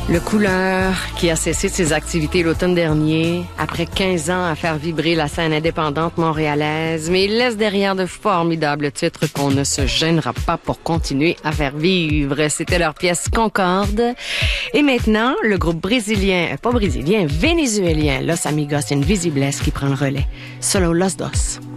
Le Couleur, qui a cessé de ses activités l'automne dernier, après 15 ans à faire vibrer la scène indépendante montréalaise, mais il laisse derrière de formidables titres qu'on ne se gênera pas pour continuer à faire vivre. C'était leur pièce Concorde. Et maintenant, le groupe vénézuélien Los Amigos Invisibles qui prend le relais. Solo Los Dos.